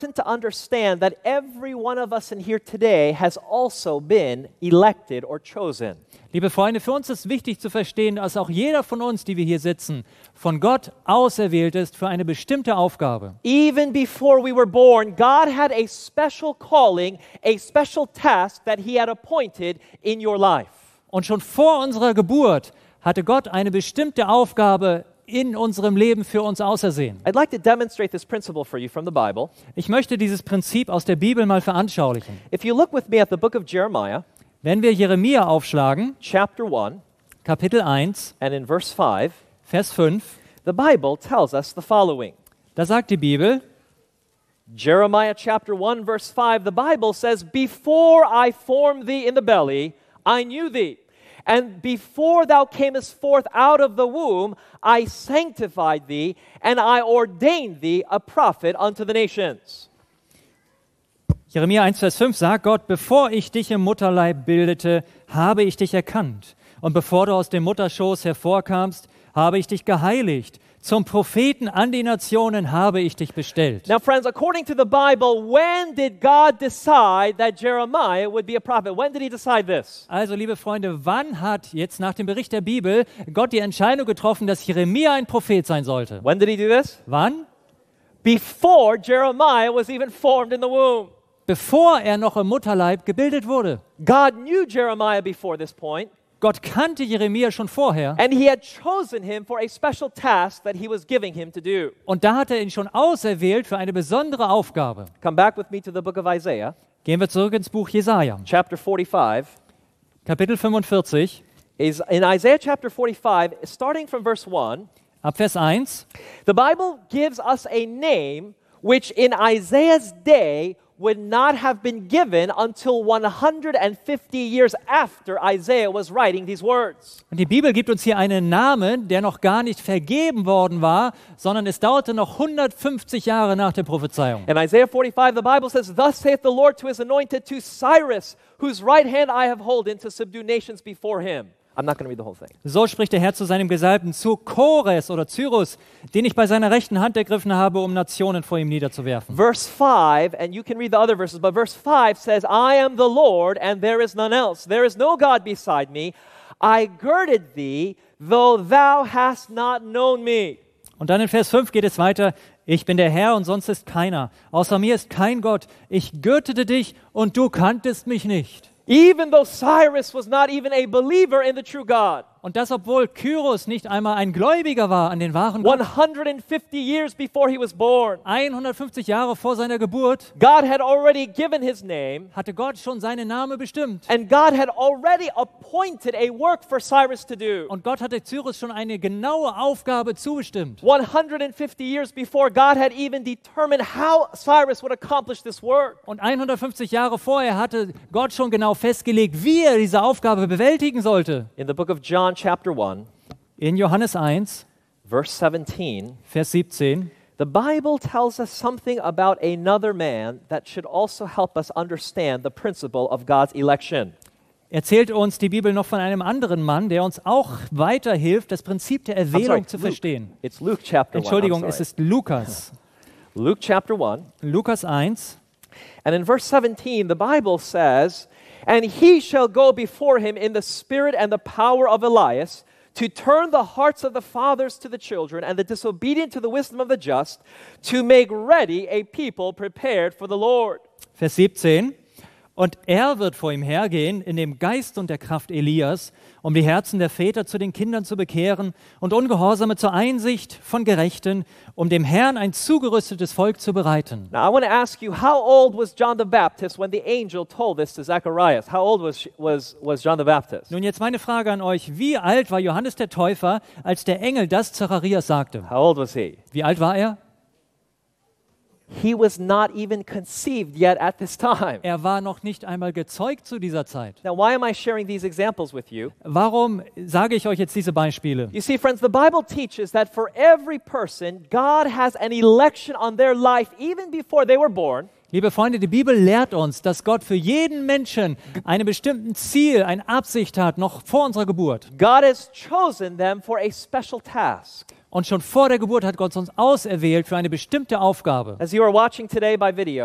to understand that every one of us in here today has also been elected or chosen. Liebe Freunde, für uns ist wichtig zu verstehen, dass auch jeder von uns, die wir hier sitzen, von Gott auserwählt ist für eine bestimmte Aufgabe. Even before we were born, God had a special calling, a special task that He had appointed in your life. Und schon vor unserer Geburt hatte Gott eine bestimmte Aufgabe in unserem Leben für uns ausersehen. I'd like to demonstrate this principle for you from the Bible. Ich möchte dieses Prinzip aus der Bibel mal veranschaulichen. If you look with me at the book of Jeremiah, Wenn wir Jeremia aufschlagen, chapter 1, Kapitel 1, and in verse 5, Vers 5, the Bible tells us the following. da sagt die Bibel, Jeremiah chapter 1, verse 5, the Bible says, "Before I formed thee in the belly, I knew thee. And before thou camest forth out of the womb, I sanctified thee, and I ordained thee a prophet unto the nations." Jeremia 1, Vers 5 sagt Gott, bevor ich dich im Mutterleib bildete, habe ich dich erkannt. Und bevor du aus dem Mutterschoß hervorkamst, habe ich dich geheiligt. Zum Propheten an die Nationen habe ich dich bestellt. Now, friends, according to the Bible, when did God decide that Jeremiah would be a prophet? When did He decide this? Also, liebe Freunde, wann hat jetzt nach dem Bericht der Bibel Gott die Entscheidung getroffen, dass Jeremia ein Prophet sein sollte? When did He do this? Wann? Before Jeremiah was even formed in the womb. Bevor er noch im Mutterleib gebildet wurde. God knew Jeremiah before this point, Gott kannte Jeremia schon vorher and He had chosen him for a special task that He was giving him to do. und da hat er ihn schon auserwählt für eine besondere Aufgabe. Come back with me to the book of Isaiah, Gehen wir zurück ins Buch Jesaja, chapter 45. Kapitel 45, Is in Isaiah chapter 45, starting from verse 1, ab Vers 1. the Bible gives us a name which in Isaiah's day would not have been given until 150 years after Isaiah was writing these words. Und die Bibel gibt uns hier einen Namen, der noch gar nicht vergeben worden war, sondern es dauerte noch 150 Jahre nach der Prophezeiung. In Isaiah 45, the Bible says, "Thus saith the Lord to His anointed, to Cyrus, whose right hand I have holden to subdue nations before him." I'm not going to read the whole thing. So spricht der Herr zu seinem Gesalbten, zu Chores oder Cyrus, den ich bei seiner rechten Hand ergriffen habe, um Nationen vor ihm niederzuwerfen. Verse 5, and you can read the other verses, but verse 5 says, "I am the Lord, and there is none else. There is no God beside me. I girded thee, though thou hast not known me." Und dann in Vers 5 geht es weiter, ich bin der Herr und sonst ist keiner. Außer mir ist kein Gott. Ich gürtete dich und du kanntest mich nicht. Even though Cyrus was not even a believer in the true God. Und das, obwohl Kyros nicht einmal ein Gläubiger war an den wahren Gott. 150 years before he was born. 150 Jahre vor seiner Geburt God had already given his name. hatte Gott schon seinen Namen bestimmt. And God had already appointed a work for Cyrus to do. Und Gott hatte Cyrus schon eine genaue Aufgabe zugestimmt. 150 years before, God had even determined how Cyrus would accomplish this work. Und 150 Jahre vorher hatte Gott schon genau festgelegt, wie er diese Aufgabe bewältigen sollte. In the book of John, chapter 1, In Johannes 1, verse 17, Vers 17, the Bible tells us something about another man that should also help us understand the principle of God's election. erzählt uns die Bibel noch von einem anderen Mann, der uns auch weiterhilft, das Prinzip der Erwählung zu Luke. verstehen. It's Luke chapter 1. Entschuldigung, I'm es sorry. ist Lukas. Luke chapter 1. Lukas 1, And in verse 17, the Bible says, "And he shall go before him in the spirit and the power of Elias, to turn the hearts of the fathers to the children, and the disobedient to the wisdom of the just, to make ready a people prepared for the Lord." Vers 17. Und er wird vor ihm hergehen in dem Geist und der Kraft Elias, um die Herzen der Väter zu den Kindern zu bekehren und Ungehorsame zur Einsicht von Gerechten, um dem Herrn ein zugerüstetes Volk zu bereiten. Now, I want to ask you, how old was John the Baptist when the angel told this to Zacharias? How old was John the Baptist? Nun jetzt meine Frage an euch, wie alt war Johannes der Täufer, als der Engel das Zacharias sagte? How old was he? Wie alt war er? He was not even conceived yet at this time. Er war noch nicht einmal gezeugt zu dieser Zeit. Now, why am I sharing these examples with you? Warum sage ich euch jetzt diese Beispiele? You see, friends, the Bible teaches that for every person, God has an election on their life even before they were born. Liebe Freunde, die Bibel lehrt uns, dass Gott für jeden Menschen ein bestimmtes Ziel, eine Absicht hat, noch vor unserer Geburt. God has chosen them for a special task. Und schon vor der Geburt hat Gott uns auserwählt für eine bestimmte Aufgabe. As you are watching today by video,